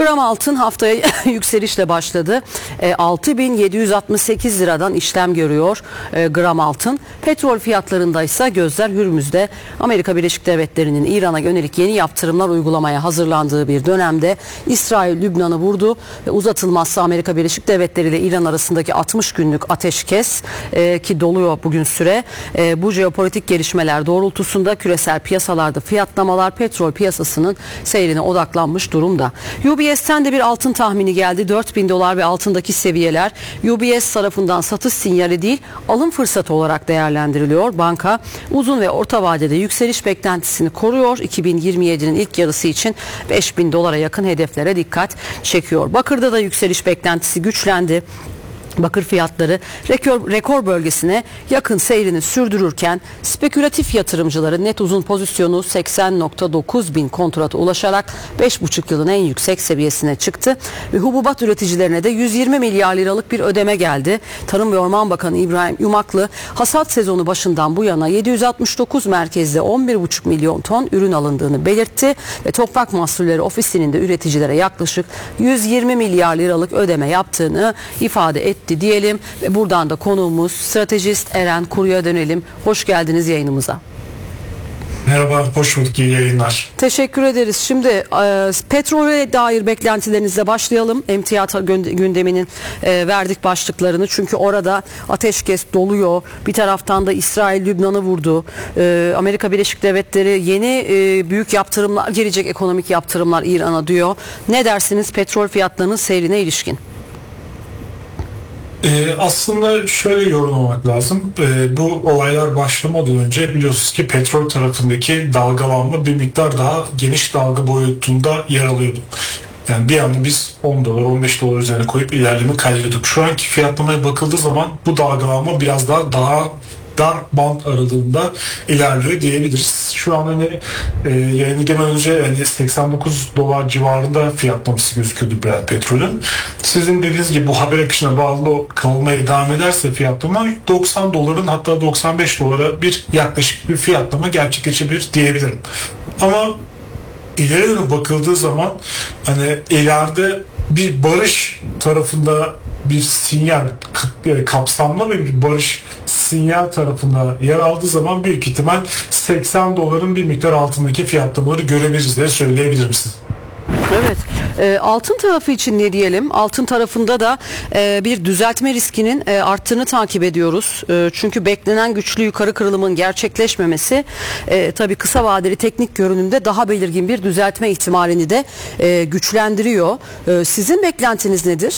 Gram altın haftaya yükselişle başladı. 6.768 liradan işlem görüyor gram altın. Petrol fiyatlarında ise gözler Hürmüz'de. Amerika Birleşik Devletleri'nin İran'a yönelik yeni yaptırımlar uygulamaya hazırlandığı bir dönemde İsrail Lübnan'ı vurdu ve uzatılmazsa Amerika Birleşik Devletleri ile İran arasındaki 60 günlük ateşkes ki doluyor bugün süre. Bu jeopolitik gelişmeler doğrultusunda küresel piyasalarda fiyatlamalar petrol piyasasının seyrine odaklanmış durumda. UBS'ten de bir altın tahmini geldi. 4.000 dolar ve altındaki seviyeler UBS tarafından satış sinyali değil alım fırsatı olarak değerlendiriliyor. Banka uzun ve orta vadede yükseliş beklentisini koruyor. 2027'nin ilk yarısı için 5.000 dolara yakın hedeflere dikkat çekiyor. Bakır'da da yükseliş beklentisi güçlendi. Bakır fiyatları rekor bölgesine yakın seyrini sürdürürken spekülatif yatırımcıların net uzun pozisyonu 80.9 bin kontrata ulaşarak 5,5 yılın en yüksek seviyesine çıktı. Ve hububat üreticilerine de 120 milyar liralık bir ödeme geldi. Tarım ve Orman Bakanı İbrahim Yumaklı hasat sezonu başından bu yana 769 merkezde 11,5 milyon ton ürün alındığını belirtti ve Toprak Mahsulleri Ofisi'nin de üreticilere yaklaşık 120 milyar liralık ödeme yaptığını ifade etti diyelim ve buradan da konuğumuz stratejist Eren Kuru'ya dönelim. Hoş geldiniz yayınımıza. Merhaba, hoş bulduk, iyi yayınlar. Teşekkür ederiz. Şimdi petrole dair beklentilerinizle başlayalım. Emtia gündeminin verdik başlıklarını. Çünkü orada ateşkes doluyor. Bir taraftan da İsrail Lübnan'ı vurdu. Amerika Birleşik Devletleri yeni büyük yaptırımlar gelecek, ekonomik yaptırımlar İran'a diyor. Ne dersiniz petrol fiyatlarının seyrine ilişkin? Aslında şöyle yorumlamak lazım. Bu olaylar başlamadan önce biliyorsunuz ki petrol tarafındaki dalgalanma bir miktar daha geniş dalga boyutunda yer alıyordu. Yani bir anda biz 10 dolar 15 dolar üzerine koyup ilerleme kaydediyorduk. Şu anki fiyatlamaya bakıldığı zaman bu dalgalanma biraz daha dar band aralığında ilerliyor diyebiliriz. Şu an hani yayını gelmeden önce yani 89 dolar civarında fiyatlaması gözüküyordu Brent petrolün. Sizin dediğiniz gibi bu haber akışına bağlı kalmaya devam ederse fiyatlama 90 doların hatta 95 dolara bir yaklaşık bir fiyatlama gerçekleşebilir diyebilirim. Ama ileri doğru bakıldığı zaman hani ileride bir barış tarafında bir sinyal, kapsamlı bir barış sinyal tarafında yer aldığı zaman büyük ihtimal 80 doların bir miktar altındaki fiyatlamaları görebiliriz diye söyleyebilirim size. Evet. Altın tarafı için ne diyelim? Altın tarafında da bir düzeltme riskinin arttığını takip ediyoruz. Çünkü beklenen güçlü yukarı kırılımın gerçekleşmemesi tabii kısa vadeli teknik görünümde daha belirgin bir düzeltme ihtimalini de güçlendiriyor. Sizin beklentiniz nedir?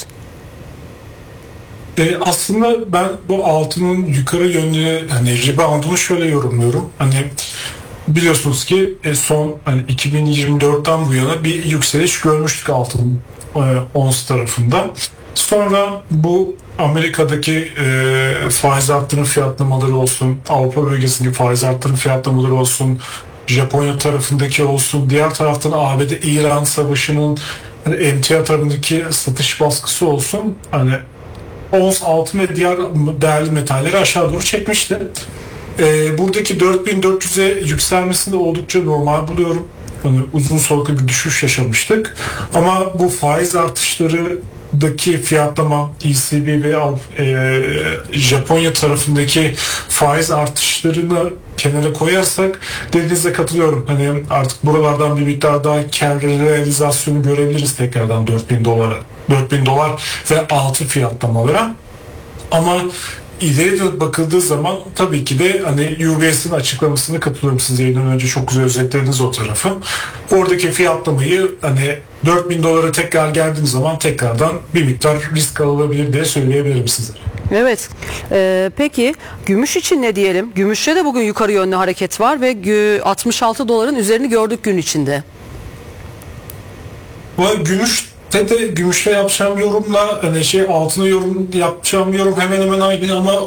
Aslında ben bu altının yukarı yönlü hani reboundunu şöyle yorumluyorum. Hani biliyorsunuz ki son hani 2024'ten bu yana bir yükseliş görmüştük altın ons tarafında. Sonra bu Amerika'daki faiz arttırım fiyatlamaları olsun, Avrupa bölgesindeki faiz arttırım fiyatlamaları olsun, Japonya tarafındaki olsun, diğer taraftan ABD-İran savaşının hani emtia tarafındaki satış baskısı olsun, hani ons altın ve diğer değerli metalleri aşağı doğru çekmişti. Buradaki 4400'e yükselmesini de oldukça normal buluyorum. Yani uzun soluklu bir düşüş yaşamıştık. Ama bu faiz artışlarındaki fiyatlama ECB ve Japonya tarafındaki faiz artışlarını kenara koyarsak dediğinize katılıyorum. Hani artık buralardan bir miktar daha kâr realizasyonu görebiliriz tekrardan 4.000 dolara. 4.000 dolar ve altı fiyatlamalara. Ama ileri bakıldığı zaman tabii ki de hani UBS'in açıklamasına katılıyorum, siz yayından önce çok güzel özetlediniz o tarafı. Oradaki fiyatlamayı hani 4.000 dolara tekrar geldiğiniz zaman tekrardan bir miktar risk alınabilir diye söyleyebilirim size. Evet. Peki gümüş için ne diyelim? Gümüşte de bugün yukarı yönlü hareket var ve 66 doların üzerini gördük gün içinde. Bu gümüşte yapacağım yorumla hani altına yorum yapacağım yorum hemen hemen aynı ama